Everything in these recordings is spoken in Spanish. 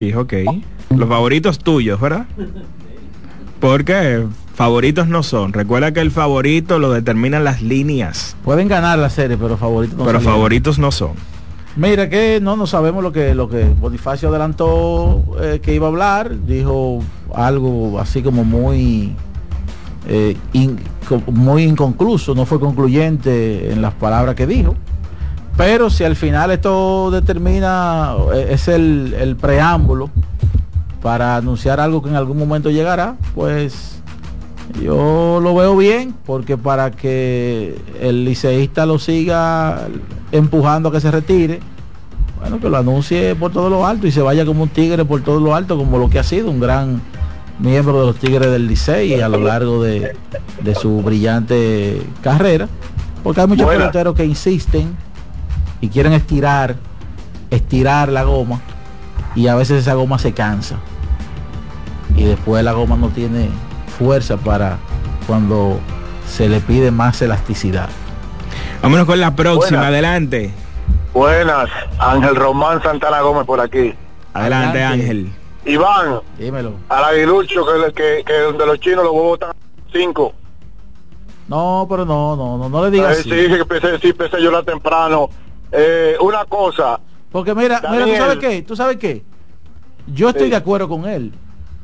Ok. Los favoritos tuyos, ¿verdad? Porque favoritos no son. Recuerda que el favorito lo determinan las líneas. Pueden ganar la serie, pero favoritos no son. Pero favoritos no son. Mira que no sabemos lo que Bonifacio adelantó que iba a hablar. Dijo algo así como muy inconcluso, no fue concluyente en las palabras que dijo. Pero si al final esto determina, es el preámbulo para anunciar algo que en algún momento llegará, pues yo lo veo bien, porque para que el liceísta lo siga empujando a que se retire, bueno, que lo anuncie por todo lo alto y se vaya como un tigre por todo lo alto, como lo que ha sido un gran miembro de los Tigres del Licey a lo largo de su brillante carrera, porque hay muchos peloteros que insisten y quieren estirar la goma, y a veces esa goma se cansa y después la goma no tiene fuerza para cuando se le pide más elasticidad. Vámonos con la próxima. Buenas. Adelante. Buenas, Ángel Román Santana Gómez por aquí. Adelante, Ángel. Iván, dímelo. al aguilucho que donde los chinos los huevos están 5. No, pero no le digas así. Sí, que pensé yo la temprano. Una cosa. Porque mira, Daniel, ¿tú sabes qué? Yo estoy de acuerdo con él,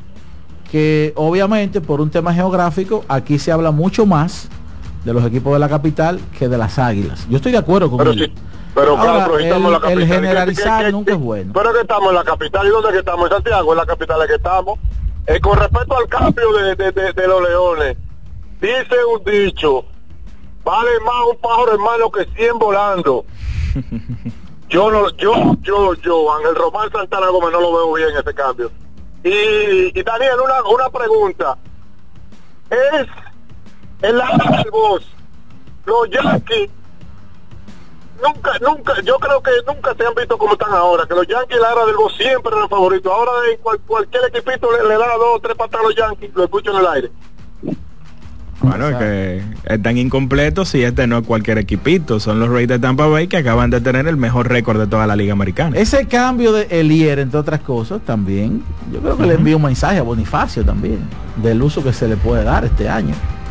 que obviamente por un tema geográfico aquí se habla mucho más de los equipos de la capital que de las Águilas. Yo estoy de acuerdo con él. Sí, pero ahora, claro, estamos en la capital. El generalizar nunca es bueno. Pero que estamos en la capital. ¿Y dónde que estamos? En Santiago, en la capital es que estamos. Con respecto al cambio de los Leones, dice un dicho: vale más un pájaro hermano que 100 volando. Yo, Ángel Román Santana Gómez, no lo veo bien ese cambio. Y Daniel, una pregunta. Es el área del boss. Los Yankees nunca, yo creo que nunca se han visto como están ahora, que los Yankees, la era del boss siempre eran favoritos. Ahora cualquier equipito le da 2 o 3 patas a los Yankees, lo escucho en el aire. Bueno, es que están incompletos y no es cualquier equipito. Son los Rays de Tampa Bay, que acaban de tener el mejor récord de toda la Liga Americana. Ese cambio de Elier, entre otras cosas, también, yo creo que le envío un mensaje a Bonifacio también, del uso que se le puede dar este año,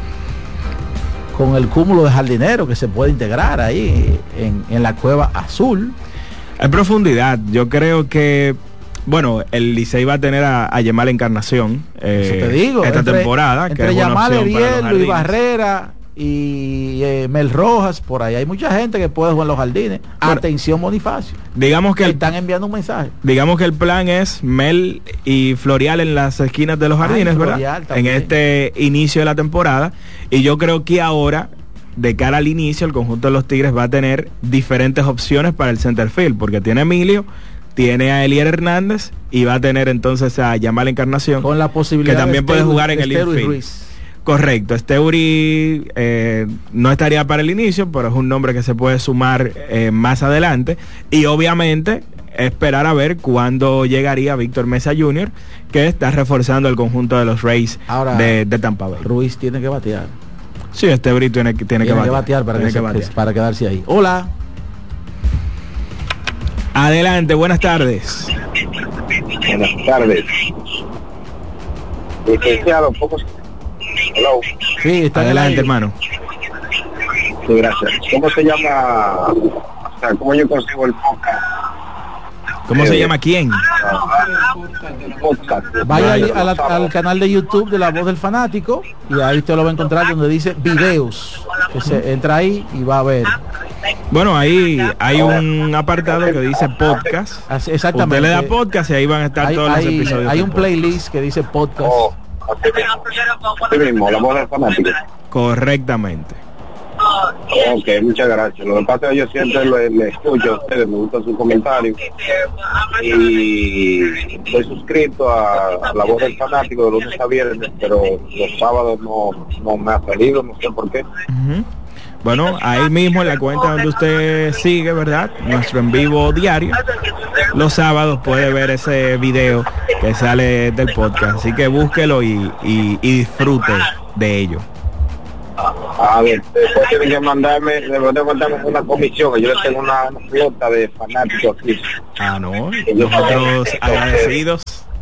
con el cúmulo de jardineros que se puede integrar ahí en la cueva azul. En profundidad, yo creo que, bueno, el Licey va a tener a Yemal Encarnación te digo, esta temporada. Entre Yamal, Eriel, Luis Barrera y Mel Rojas, por ahí hay mucha gente que puede jugar en los jardines. Bueno, atención, Bonifacio. Digamos que están enviando un mensaje. Digamos que el plan es Mel y Florial en las esquinas de los jardines, ¿verdad? En este inicio de la temporada. Y yo creo que ahora, de cara al inicio, el conjunto de los Tigres va a tener diferentes opciones para el center field, porque tiene a Emilio, tiene a Elier Hernández y va a tener entonces a Yamal Encarnación, con la posibilidad que también puede jugar en el infield. Correcto, Esteuri no estaría para el inicio, pero es un nombre que se puede sumar más adelante, y obviamente esperar a ver cuándo llegaría Víctor Mesa Jr., que está reforzando el conjunto de los Rays de Tampa Bay. Ruiz tiene que batear. Sí, Esteuri tiene que batear para quedarse ahí. Hola. Adelante, buenas tardes. Buenas tardes. Licenciado, pocos. Hello. Sí, está adelante, hermano. Sí, gracias. ¿Cómo se llama? O sea, ¿cómo yo consigo el podcast? ¿Cómo se llama quién? Podcast. Vaya al canal de YouTube de La Voz del Fanático y ahí usted lo va a encontrar donde dice videos. Que se entra ahí y va a ver. Bueno, ahí hay un apartado que dice podcast. Exactamente. Usted le da podcast y ahí van a estar todos los episodios. Hay un playlist que dice podcast. Así mismo, La Voz del Fanático. Correctamente. Ok, muchas gracias. Lo que pasa es que yo siempre le escucho a ustedes, me gustan sus comentarios y estoy suscrito a La Voz del Fanático de lunes a viernes, pero los sábados no me ha salido, no sé por qué. Bueno, ahí mismo en la cuenta donde usted sigue, ¿verdad? Nuestro en vivo diario. Los sábados puede ver ese video que sale del podcast. Así que búsquelo y disfrute de ello. A ver, después tienen que mandarme una comisión, que yo le tengo una flota de fanáticos aquí. No, nosotros agradecidos.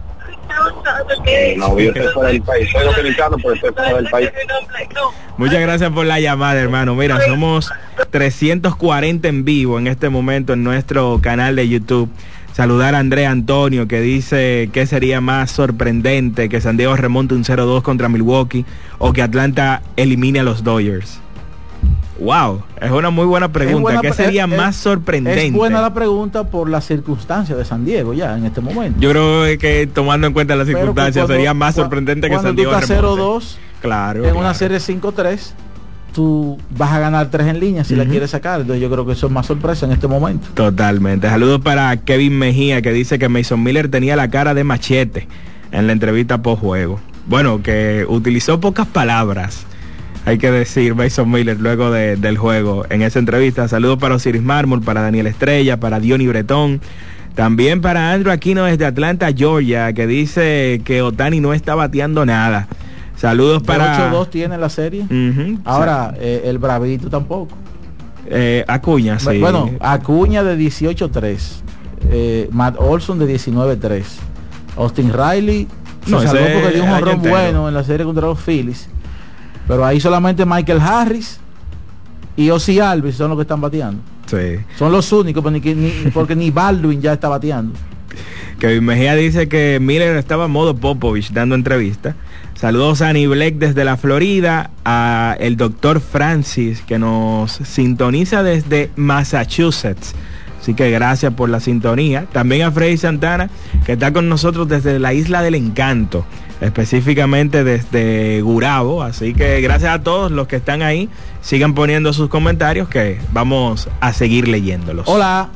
No, yo estoy fuera del país, soy dominicano, pero estoy fuera del país. Muchas gracias por la llamada, hermano. Mira, somos 340 en vivo en este momento en nuestro canal de YouTube. Saludar a Andrés Antonio, que dice que sería más sorprendente que San Diego remonte un 0-2 contra Milwaukee o que Atlanta elimine a los Dodgers. Wow, es una muy buena pregunta. ¿Qué sería más sorprendente? Es buena la pregunta por las circunstancias de San Diego ya en este momento. Yo creo que tomando en cuenta las circunstancias sería más sorprendente que San Diego remonte. Cuando tú estás 0-2 claro, en una serie 5-3, tú vas a ganar 3 en línea si la quieres sacar. Entonces yo creo que eso es más sorpresa en este momento. Totalmente. Saludos para Kevin Mejía, que dice que Mason Miller tenía la cara de machete en la entrevista post juego. Bueno, que utilizó pocas palabras, hay que decir, Mason Miller luego del juego en esa entrevista. Saludos para Osiris Mármol, para Daniel Estrella, para Diony Bretón, también para Andrew Aquino desde Atlanta, Georgia, que dice que Ohtani no está bateando nada. Saludos para... 8-2 tiene la serie. Ahora, el Bravito tampoco. Acuña, sí. Bueno, Acuña de 18-3. Matt Olson de 19-3. Austin Riley se salvó porque dio un jonrón bueno en la serie contra los Phillies. Pero ahí solamente Michael Harris y Ozzy Alvis son los que están bateando. Sí. Son los únicos, porque ni Baldwin ya está bateando. Kevin Mejía dice que Miller estaba en modo Popovich dando entrevista. Saludos a Annie Blake desde la Florida, a el doctor Francis, que nos sintoniza desde Massachusetts. Así que gracias por la sintonía. También a Freddy Santana, que está con nosotros desde la Isla del Encanto, específicamente desde Gurabo. Así que gracias a todos los que están ahí. Sigan poniendo sus comentarios, que vamos a seguir leyéndolos. Hola.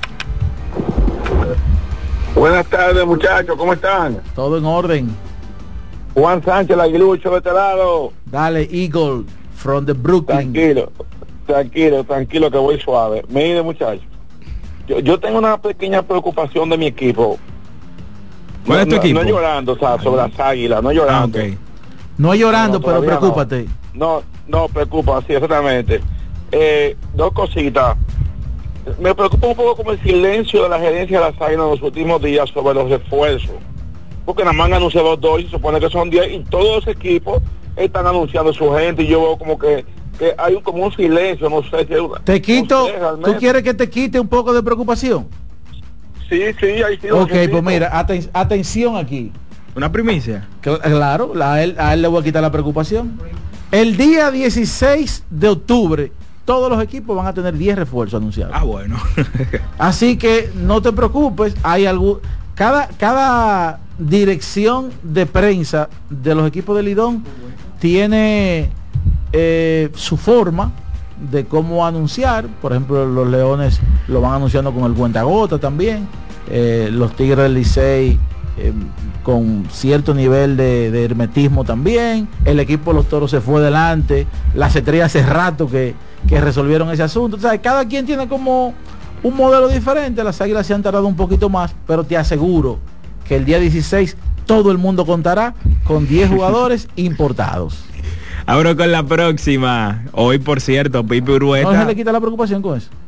Buenas tardes, muchachos, ¿cómo están? Todo en orden. Juan Sánchez, el aguilucho de este lado. Dale, Eagle, from the Brooklyn. Tranquilo, que voy suave. Mire, muchachos, yo tengo una pequeña preocupación de mi equipo. ¿Cuál es tu equipo? No llorando, o sea, sobre las Águilas, no llorando. Okay. No llorando, pero preocúpate. No, preocupa, sí, exactamente. Dos cositas. Me preocupa un poco como el silencio de la gerencia de las Águilas en los últimos días sobre los refuerzos. Porque nada más han anunciado 2 y se supone que son 10 y todos los equipos están anunciando su gente y yo veo como que hay como un silencio, no sé. Te quito, no sé, ¿tú quieres que te quite un poco de preocupación? Sí, ahí sí. Ok, pues mira, atención aquí. ¿Una primicia? Claro, a él le voy a quitar la preocupación. El día 16 de octubre, todos los equipos van a tener 10 refuerzos anunciados. Bueno. Así que no te preocupes, hay algo... Cada dirección de prensa de los equipos de Lidón tiene su forma de cómo anunciar. Por ejemplo, los Leones lo van anunciando con el cuentagota también, los Tigres del Licey con cierto nivel de hermetismo también. El equipo de los Toros se fue delante, las Estrellas hace rato que resolvieron ese asunto. O sea, cada quien tiene como un modelo diferente. Las Águilas se han tardado un poquito más, pero te aseguro que el día 16 todo el mundo contará con 10 jugadores importados. Abro con la próxima. Hoy, por cierto, Pipe Urueta... ¿No se le quita la preocupación con eso?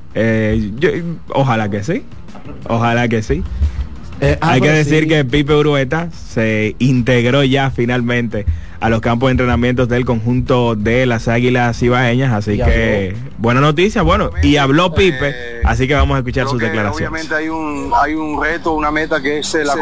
Ojalá que sí. Hay que decir que Pipe Urueta se integró ya finalmente a los campos de entrenamientos del conjunto de las Águilas Ibaeñas, así que buena noticia, y habló Pipe, así que vamos a escuchar sus declaraciones. Obviamente hay un reto, una meta que es la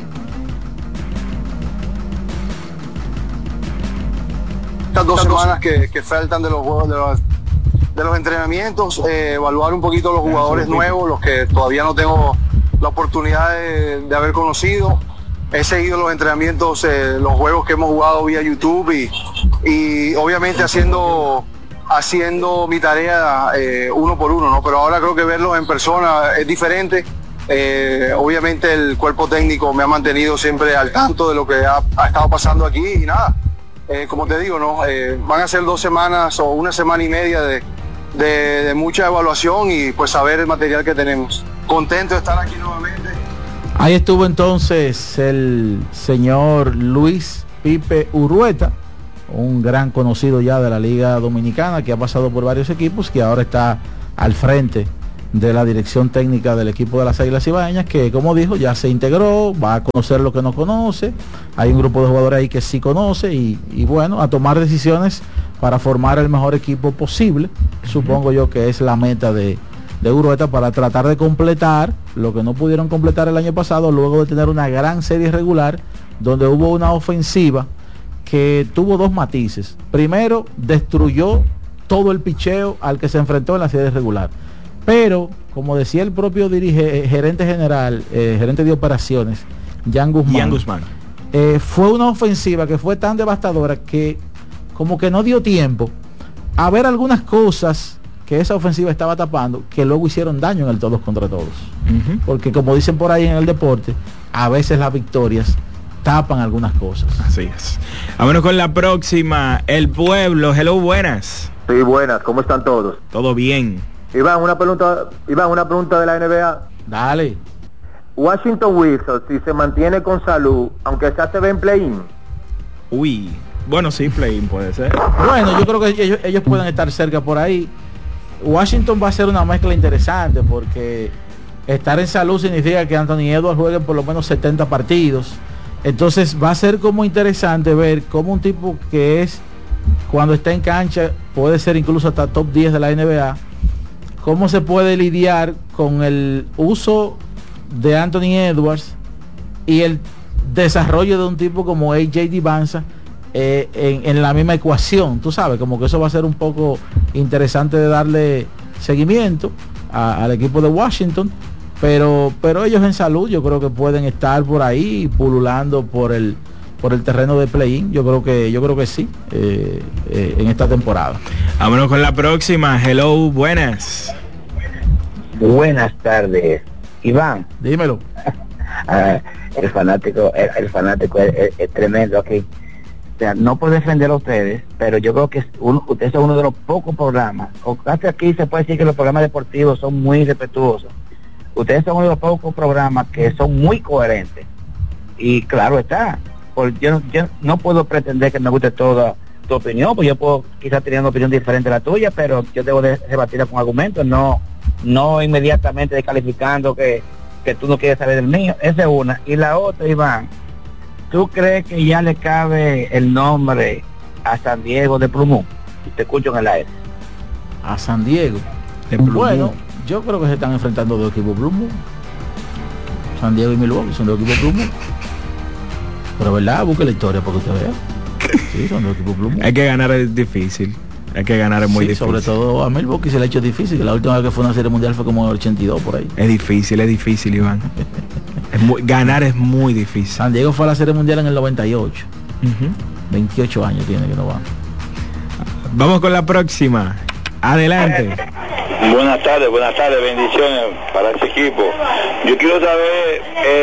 estas 2 semanas que faltan de los juegos de los entrenamientos, evaluar un poquito los jugadores nuevos, los que todavía no tengo la oportunidad de haber conocido. He seguido los entrenamientos, los juegos que hemos jugado vía YouTube y obviamente haciendo mi tarea uno por uno, ¿no? Pero ahora creo que verlos en persona es diferente. Obviamente el cuerpo técnico me ha mantenido siempre al tanto de lo que ha estado pasando aquí y nada, como te digo, ¿no? Van a ser 2 semanas o 1 semana y media de mucha evaluación y pues saber el material que tenemos. Contento de estar aquí nuevamente. Ahí estuvo entonces el señor Luis Pipe Urueta, un gran conocido ya de la Liga Dominicana, que ha pasado por varios equipos, que ahora está al frente de la dirección técnica del equipo de las Águilas Cibaeñas, que como dijo, ya se integró, va a conocer lo que no conoce, hay un grupo de jugadores ahí que sí conoce y bueno, a tomar decisiones para formar el mejor equipo posible. Supongo yo que es la meta de Urueta, para tratar de completar lo que no pudieron completar el año pasado, luego de tener una gran serie regular donde hubo una ofensiva que tuvo dos matices. Primero, destruyó todo el picheo al que se enfrentó en la serie regular, pero como decía el propio gerente general, gerente de operaciones, Jan Guzmán, fue una ofensiva que fue tan devastadora que como que no dio tiempo a ver algunas cosas que esa ofensiva estaba tapando, que luego hicieron daño en el todos contra todos. Porque como dicen por ahí en el deporte, a veces las victorias tapan algunas cosas. Así es. Vámonos con la próxima. El Pueblo. Hello, buenas. Sí, buenas. ¿Cómo están todos? Todo bien. Iván, una pregunta de la NBA. Dale. Washington Wizards, si se mantiene con salud, aunque sea se ve en play-in. Uy, bueno, sí, play-in puede ser. Bueno, yo creo que ellos pueden estar cerca por ahí. Washington va a ser una mezcla interesante, porque estar en salud significa que Anthony Edwards juegue por lo menos 70 partidos. Entonces va a ser como interesante ver cómo un tipo que es, cuando está en cancha, puede ser incluso hasta top 10 de la NBA, cómo se puede lidiar con el uso de Anthony Edwards y el desarrollo de un tipo como AJ Divanza en la misma ecuación. Tú sabes, como que eso va a ser un poco interesante de darle seguimiento al equipo de Washington. Pero ellos en salud yo creo que pueden estar por ahí pululando por el terreno de play-in. Yo creo que sí, en esta temporada. Vámonos con la próxima. Hello, buenas. Buenas tardes, Iván. Dímelo. El fanático es tremendo aquí. O sea, no puedo defender a ustedes, pero yo creo que ustedes son uno de los pocos programas, o casi aquí se puede decir que los programas deportivos son muy respetuosos. Ustedes son uno de los pocos programas que son muy coherentes. Y claro está, yo no puedo pretender que me guste toda tu opinión, pues yo puedo quizás tener una opinión diferente a la tuya, pero yo debo de rebatirla con argumentos, no inmediatamente descalificando que tú no quieres saber del mío. Esa es una. Y la otra, Iván, ¿tú crees que ya le cabe el nombre a San Diego de Blue Moon? Te escucho en el aire. A San Diego de Blue Moon. Yo creo que se están enfrentando dos equipos Blue Moon. San Diego y Milwaukee son dos equipos Blue Moon. Pero verdad, busque la historia para que usted vea. Sí, son dos equipos Blue Moon. Hay que ganar, es difícil. Hay que ganar, es muy difícil. Sobre todo a Milwaukee se le ha hecho difícil. La última vez que fue una serie mundial fue como en el 82 por ahí. Es difícil, Iván. Ganar es muy difícil. San Diego fue a la serie mundial en el 98. 28 años tiene que no va. Vamos con la próxima. Adelante. Buenas tardes, bendiciones para ese equipo. Yo quiero saber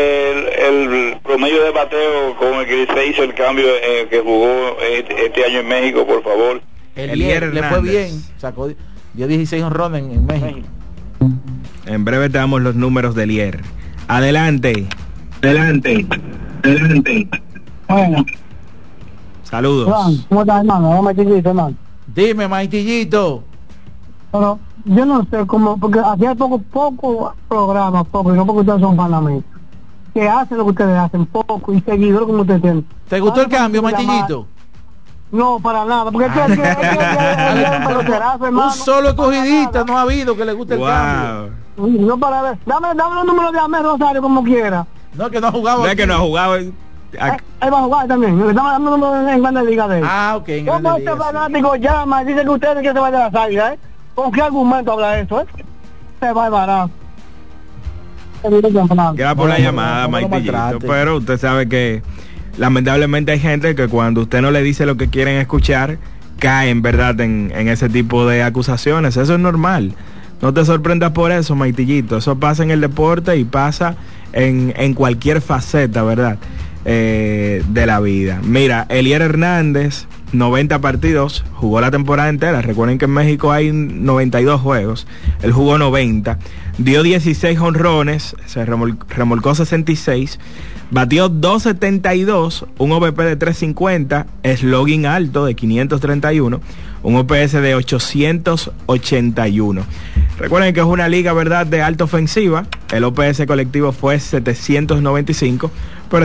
el promedio de bateo con el que se hizo el cambio que jugó este año en México, por favor. Elier le fue bien, dio 16 honrones en México. En breve te damos los números de Elier. Adelante. Bueno. Saludos. ¿Cómo estás, hermano? hermano. Dime, Maitillito. Pero yo no sé cómo, porque hacía poco programas, y no porque ustedes son fanatistas, que hacen lo que ustedes hacen, poco y seguidor como ustedes tienen. ¿Te gustó el cambio, Maitillito? No, para nada, porque un solo escogidista no ha habido que le guste el cambio. No, para ver, dame los números de Amel Rosario como quiera. No, que no ha jugado. No es que no ha jugado. Él va a jugar también. Dame los números en Grande Liga de él. Ok, en Grande Liga. Este fanático llama y dice que ustedes que se vayan a las Águilas, ¿Con qué argumento habla eso, Se va a barato. Gracias por la llamada, Maitillito. Pero usted sabe que lamentablemente hay gente que cuando usted no le dice lo que quieren escuchar, caen, ¿verdad?, en ese tipo de acusaciones. Eso es normal. No te sorprendas por eso, Maitillito. Eso pasa en el deporte y pasa en cualquier faceta, ¿verdad?, de la vida. Mira, Elier Hernández 90 partidos, jugó la temporada entera. Recuerden que en México hay 92 juegos, él jugó 90, dio 16 jonrones, se remolcó 66, batió 272, un OVP de 350, slugging alto de 531, un OPS de 881. Recuerden que es una liga, ¿verdad?, de alta ofensiva. El OPS colectivo fue 795,